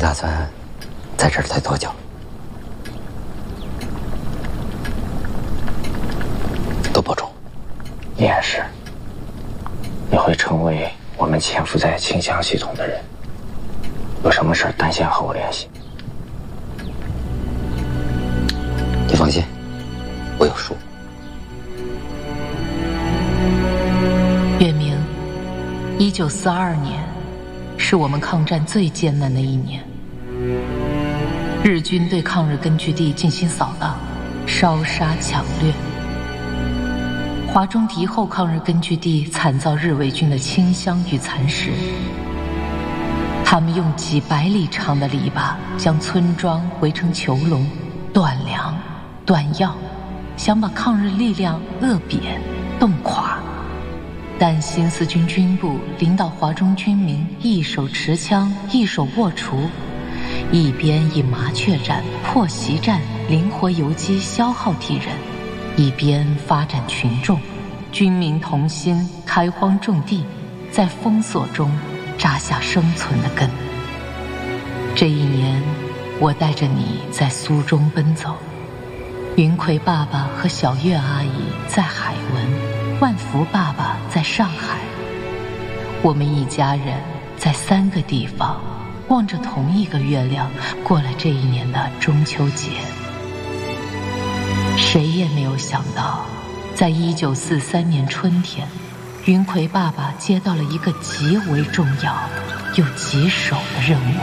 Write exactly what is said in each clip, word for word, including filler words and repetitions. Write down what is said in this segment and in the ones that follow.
打算在这儿待多久？多保重。 你也是。你会成为我们潜伏在清乡系统的人。有什么事单线和我联系。 你放心，我有数。 月明，一九四二年，是我们抗战最艰难的一年。日军对抗日根据地进行扫荡、烧杀抢掠。华中敌后抗日根据地惨遭日伪军的清乡与蚕食。他们用几百里长的篱笆将村庄围成囚笼，断粮、断药，想把抗日力量饿扁、冻垮。但新四军军部领导华中军民一手持枪，一手握锄，一边以麻雀战、破袭战灵活游击消耗敌人，一边发展群众，军民同心，开荒种地，在封锁中扎下生存的根。这一年，我带着你在苏中奔走，云葵爸爸和小月阿姨在海文，万福爸爸在上海。我们一家人在三个地方，望着同一个月亮，过了这一年的中秋节。谁也没有想到，在一九四三年春天，云葵爸爸接到了一个极为重要又棘手的任务。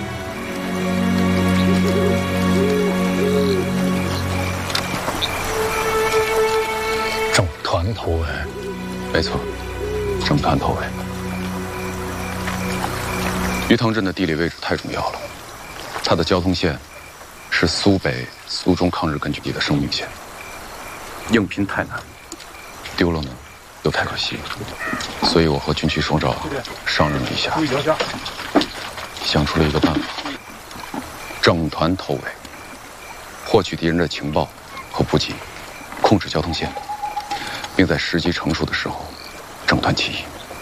整团头尾， 没错，整团头尾。鱼塘镇的地理位置太重要了，它的交通线是苏北、苏中抗日根据地的生命线。应聘太难，丢了呢又太可惜，所以我和军区首长商量了一下，想出了一个办法：整团头尾，获取敌人的情报和补给，控制交通线，并在时机成熟的时候整团起义。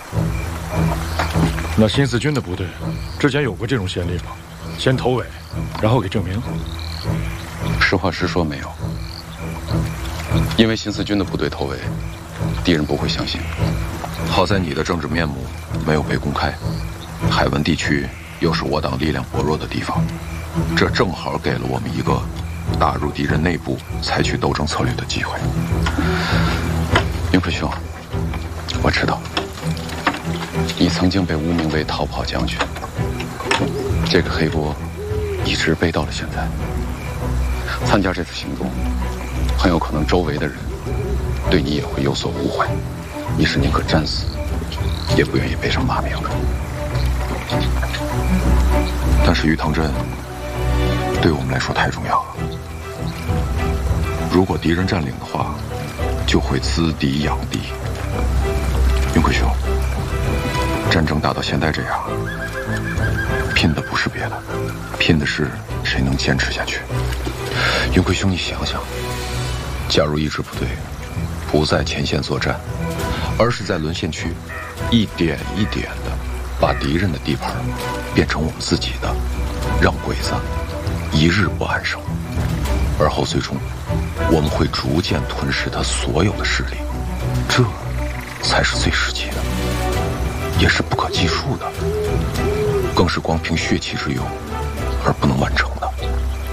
那新四军的部队之前有过这种先例吗？先头尾，然后给证明？ 实话实说，没有。因为新四军的部队头尾，敌人不会相信。好在你的政治面目没有被公开，海文地区又是我党力量薄弱的地方，这正好给了我们一个打入敌人内部采取斗争策略的机会。云奎兄，我知道你曾经被污名为逃跑将军，这个黑锅一直背到了现在。参加这次行动，很有可能周围的人对你也会有所误会，你是宁可战死，也不愿意背上骂名的。但是鱼塘镇对我们来说太重要了，如果敌人占领的话，就会滋敌养敌。云奎兄，战争打到现在这样，拼的不是别的，拼的是谁能坚持下去。云奎兄，你想想，假如一支部队不在前线作战，而是在沦陷区一点一点的把敌人的地盘变成我们自己的，让鬼子一日不安生，而后最终我们会逐渐吞噬他所有的势力，这才是最实际的，也是不可计数的，更是光凭血气之勇而不能完成。